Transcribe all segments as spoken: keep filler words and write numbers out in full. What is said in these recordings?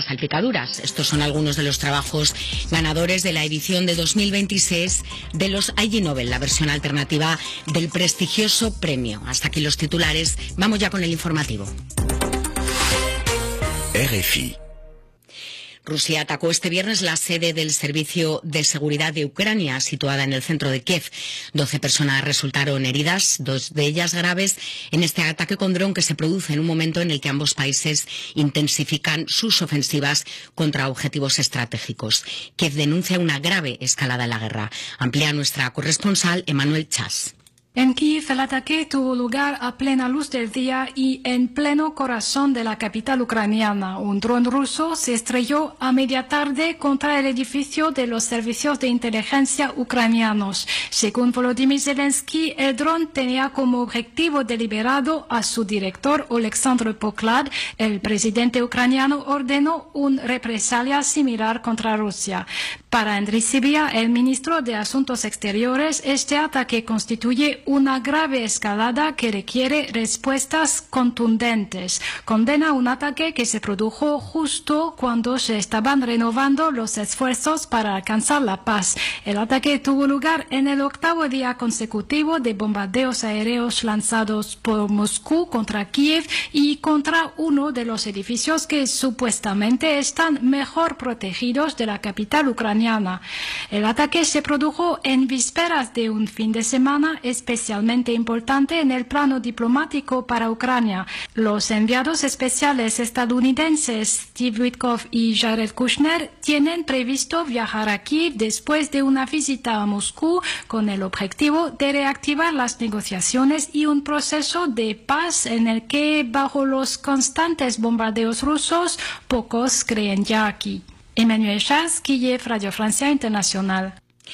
las salpicaduras. Estos son algunos de los trabajos ganadores de la edición de dos mil veintiséis de los I G Nobel, la versión alternativa del prestigioso premio. Hasta aquí los titulares. Vamos ya con el informativo. R F I. Rusia atacó este viernes la sede del Servicio de Seguridad de Ucrania, situada en el centro de Kiev. Doce personas resultaron heridas, dos de ellas graves, en este ataque con dron que se produce en un momento en el que ambos países intensifican sus ofensivas contra objetivos estratégicos. Kiev denuncia una grave escalada en la guerra. Amplía nuestra corresponsal Emanuel Chas. En Kiev el ataque tuvo lugar a plena luz del día y en pleno corazón de la capital ucraniana. Un dron ruso se estrelló a media tarde contra el edificio de los servicios de inteligencia ucranianos. Según Volodymyr Zelensky, el dron tenía como objetivo deliberado a su director Oleksandr Poklad. El presidente ucraniano ordenó una represalia similar contra Rusia. Para Andriy Sybiha, el ministro de Asuntos Exteriores, este ataque constituye una grave escalada que requiere respuestas contundentes. Condena un ataque que se produjo justo cuando se estaban renovando los esfuerzos para alcanzar la paz. El ataque tuvo lugar en el octavo día consecutivo de bombardeos aéreos lanzados por Moscú contra Kiev y contra uno de los edificios que supuestamente están mejor protegidos de la capital ucraniana. El ataque se produjo en vísperas de un fin de semana especial especialmente importante en el plano diplomático para Ucrania. Los enviados especiales estadounidenses Steve Witkoff y Jared Kushner tienen previsto viajar a Kiev después de una visita a Moscú con el objetivo de reactivar las negociaciones y un proceso de paz en el que, bajo los constantes bombardeos rusos, pocos creen ya aquí. Emmanuel Chas, Kiev, Radio Francia Internacional.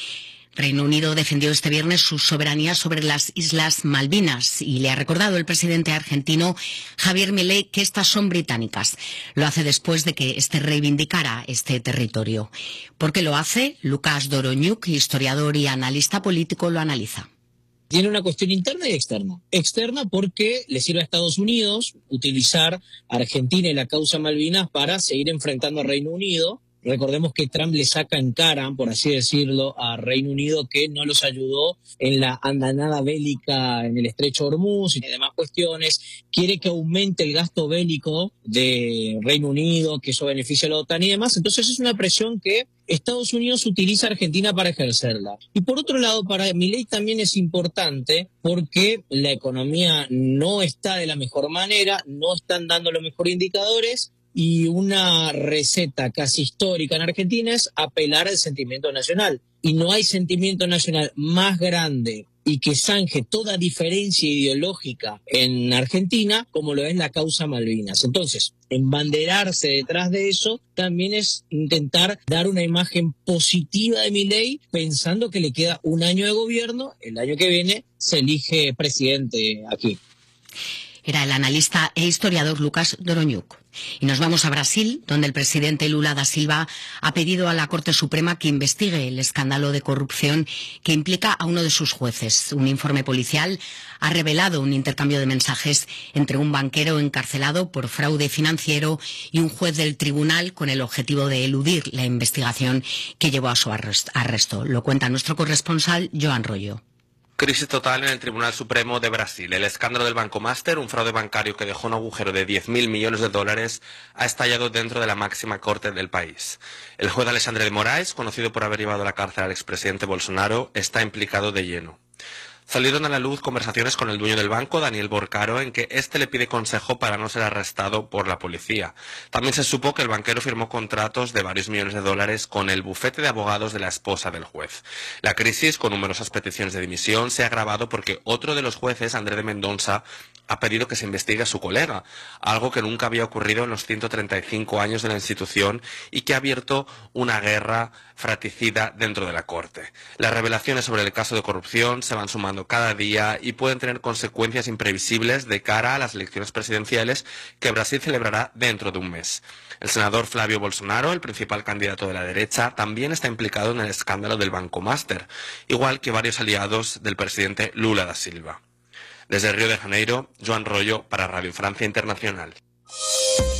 Reino Unido defendió este viernes su soberanía sobre las Islas Malvinas y le ha recordado el presidente argentino Javier Milei que estas son británicas. Lo hace después de que éste reivindicara este territorio. ¿Por qué lo hace? Lucas Doroniuk, historiador y analista político, lo analiza. Tiene una cuestión interna y externa. Externa porque le sirve a Estados Unidos utilizar a Argentina y la causa Malvinas para seguir enfrentando a Reino Unido. Recordemos que Trump le saca en cara, por así decirlo, a Reino Unido que no los ayudó en la andanada bélica en el estrecho Hormuz y demás cuestiones. Quiere que aumente el gasto bélico de Reino Unido, que eso beneficia a la OTAN y demás. Entonces es una presión que Estados Unidos utiliza a Argentina para ejercerla. Y por otro lado, para Milei también es importante porque la economía no está de la mejor manera, no están dando los mejores indicadores. Y una receta casi histórica en Argentina es apelar al sentimiento nacional. Y no hay sentimiento nacional más grande y que zanje toda diferencia ideológica en Argentina como lo es la causa Malvinas. Entonces, embanderarse detrás de eso también es intentar dar una imagen positiva de Milei, pensando que le queda un año de gobierno, el año que viene se elige presidente aquí. Era el analista e historiador Lucas Doroniuk. Y nos vamos a Brasil, donde el presidente Lula da Silva ha pedido a la Corte Suprema que investigue el escándalo de corrupción que implica a uno de sus jueces. Un informe policial ha revelado un intercambio de mensajes entre un banquero encarcelado por fraude financiero y un juez del tribunal con el objetivo de eludir la investigación que llevó a su arresto. Lo cuenta nuestro corresponsal Joan Rollo. Crisis total en el Tribunal Supremo de Brasil. El escándalo del Banco Master, un fraude bancario que dejó un agujero de diez mil millones de dólares, ha estallado dentro de la máxima corte del país. El juez Alexandre de Moraes, conocido por haber llevado a la cárcel al expresidente Bolsonaro, está implicado de lleno. Salieron a la luz conversaciones con el dueño del banco, Daniel Borcaro, en que éste le pide consejo para no ser arrestado por la policía. También se supo que el banquero firmó contratos de varios millones de dólares con el bufete de abogados de la esposa del juez. La crisis, con numerosas peticiones de dimisión, se ha agravado porque otro de los jueces, André de Mendonça, ha pedido que se investigue a su colega, algo que nunca había ocurrido en los ciento treinta y cinco años de la institución y que ha abierto una guerra fratricida dentro de la Corte. Las revelaciones sobre el caso de corrupción se van sumando cada día y pueden tener consecuencias imprevisibles de cara a las elecciones presidenciales que Brasil celebrará dentro de un mes. El senador Flavio Bolsonaro, el principal candidato de la derecha, también está implicado en el escándalo del Banco Master, igual que varios aliados del presidente Lula da Silva. Desde Río de Janeiro, Joan Rollo para Radio Francia Internacional.